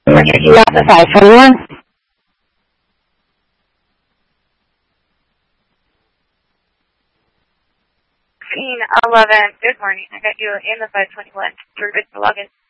You got the 521? Scene 11. Good morning. I got you in the 521. Terrific to log in.